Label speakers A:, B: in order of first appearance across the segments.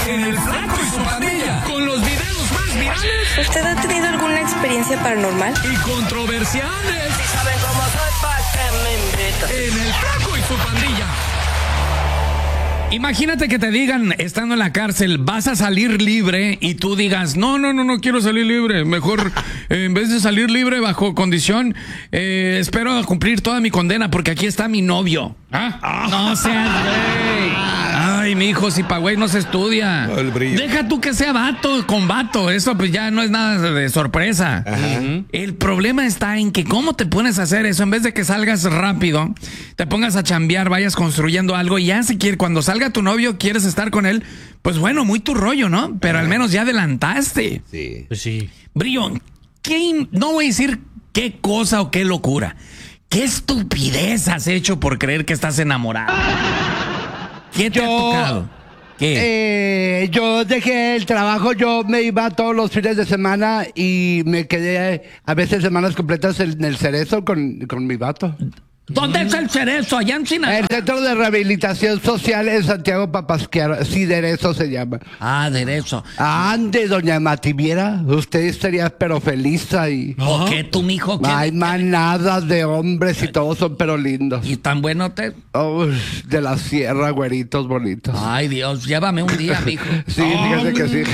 A: en El Flaco y su Pandilla, con los videos más virales.
B: ¿Usted ha tenido alguna experiencia paranormal?
A: Y controversiales.
C: Si saben cómo soy, ¿pa' qué me invitan?
A: En El Flaco y su Pandilla. Imagínate que te digan, estando en la cárcel, vas a salir libre y tú digas, no quiero salir libre. Mejor, en vez de salir libre bajo condición, espero cumplir toda mi condena porque aquí está mi novio. No seas güey. Ay, mi hijo, si pa' güey no se estudia. Deja tú que sea vato con vato. Eso pues ya no es nada de sorpresa. El problema está en que cómo te pones a hacer eso. En vez de que salgas rápido, te pongas a chambear, vayas construyendo algo y ya si quieres, cuando salga tu novio, quieres estar con él, pues bueno, muy tu rollo, ¿no? Pero al menos ya adelantaste.
D: Sí.
E: Pues sí.
A: Brillo, no voy a decir qué cosa o qué locura. ¿Qué estupidez has hecho por creer que estás enamorado? ¿Qué te ha tocado? ¿Qué?
D: Yo dejé el trabajo, yo me iba todos los fines de semana y me quedé a veces semanas completas en el Cerezo con mi vato.
A: ¿Dónde es el Cerezo? Allá en Sinaloa.
D: El Centro de Rehabilitación Social en Santiago Papasquiaro. Sí, Derezo se llama.
A: Ah, Derezo.
D: Ande, doña Mati, viera, usted estaría pero feliz ahí.
A: ¿Por qué tú, mijo?
D: Hay manadas de hombres y todos son pero lindos.
A: ¿Y tan bueno te...?
D: De la sierra, güeritos bonitos.
A: Ay, Dios, llévame un día, mijo.
D: Sí, fíjate que sí.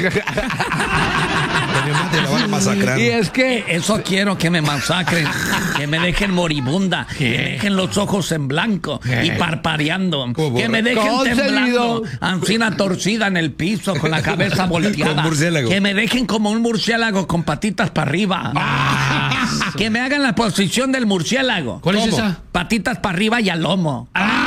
E: Te la van a masacrar.
D: Y es que...
A: Eso quiero, que me masacren, que me dejen moribunda, que me dejen los ojos en blanco y parpadeando, que me dejen temblando, ancina torcida en el piso con la cabeza volteada, que me dejen como un murciélago con patitas para arriba, que me hagan la posición del murciélago.
E: ¿Cuál es esa?
A: Patitas para arriba y al lomo.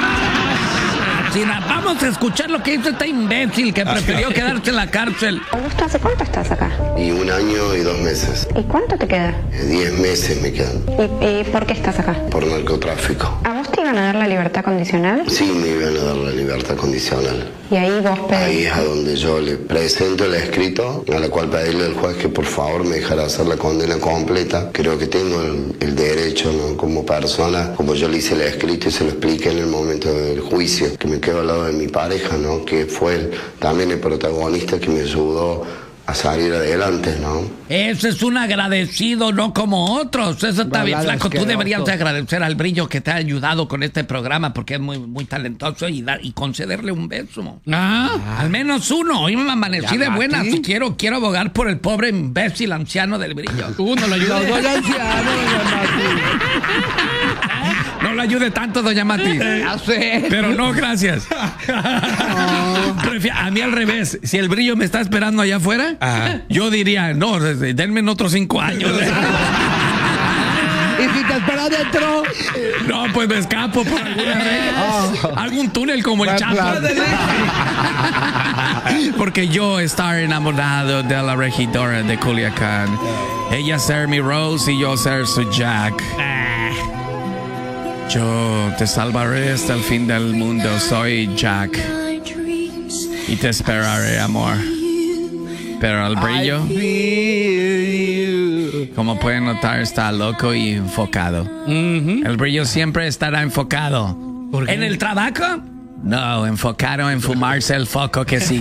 A: Vamos a escuchar lo que hizo este imbécil que prefirió quedarse en la cárcel.
F: Augusto, ¿hace cuánto estás acá?
G: Y 1 año y 2 meses.
F: ¿Y cuánto te queda?
G: 10 meses me quedan.
F: ¿Y por qué estás acá?
G: Por narcotráfico.
F: ¿A vos te iban a dar la libertad condicional?
G: Sí, me iban a dar la libertad condicional.
F: Y ahí vos pedís.
G: Ahí es a donde yo le presento el escrito, a la cual pedirle al juez que por favor me dejara hacer la condena completa. Creo que tengo el derecho, ¿no? Como persona, como yo le hice el escrito y se lo expliqué en el momento del juicio, que me quedo al lado de mi pareja, ¿no? Que fue también el protagonista que me ayudó a salir adelante, ¿no?
A: Ese es un agradecido, no como otros. Eso está bien, flaco. Tú deberías de agradecer al Brillo que te ha ayudado con este programa porque es muy, muy talentoso y concederle un beso. Al menos uno. Hoy me amanecí de buenas. Quiero abogar por el pobre imbécil anciano del Brillo.
D: No lo ayude. No, anciano,
A: no lo ayude tanto, doña Mati. Pero no, gracias. A mí al revés. Si el Brillo me está esperando allá afuera, yo diría, no, denme en otros 5 años.
D: ¿Y si te espera adentro?
A: No, pues me escapo por alguna vez. Algún túnel como el Chapo. Porque yo estar enamorado de la regidora de Culiacán. Ella ser mi Rose y yo ser su Jack. Yo te salvaré hasta el fin del mundo. Soy Jack. Y te esperaré, amor. Pero el Brillo, como pueden notar, está loco y enfocado. El Brillo siempre estará enfocado. ¿En el trabajo? No, enfocado en fumarse el foco que sigue.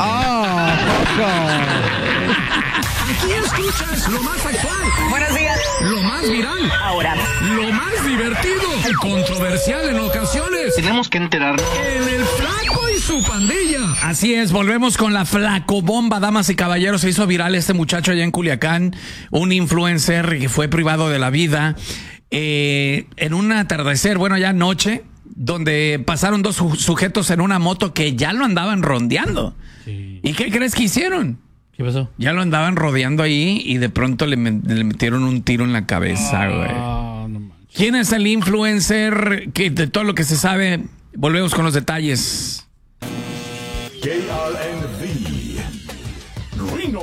A: Aquí escuchas lo más actual.
C: Buenos días.
A: Lo más viral.
C: Ahora.
A: Lo más divertido. Y controversial en ocasiones.
C: Tenemos que enterarnos.
A: En El Flaco y su Pandilla. Así es, volvemos con la flacobomba, damas y caballeros. Se hizo viral este muchacho allá en Culiacán. Un influencer que fue privado de la vida. En un atardecer, bueno, ya noche, donde pasaron 2 sujetos en una moto que ya lo andaban rondeando. Sí. ¿Y qué crees que hicieron?
E: ¿Qué pasó?
A: Ya lo andaban rodeando ahí y de pronto le metieron un tiro en la cabeza, güey.
E: No manches.
A: ¿Quién es el influencer? Que de todo lo que se sabe, volvemos con los detalles.
H: KRNV Reno.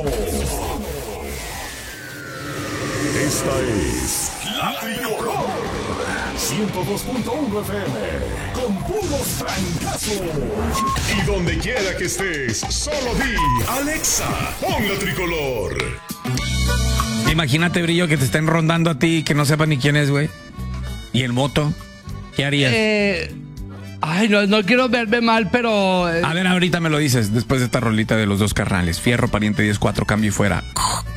H: Esta es La Tricolor 102.1 FM con puros francazos. Y donde quiera que estés, solo di Alexa, pon La Tricolor.
A: Imagínate, Brillo, que te estén rondando a ti y que no sepan ni quién es, güey. ¿Y en moto? ¿Qué harías?
D: Ay, no quiero verme mal, pero...
A: A ver, ahorita me lo dices, después de esta rolita de los dos carnales. Fierro, pariente 10-4, cambio y fuera.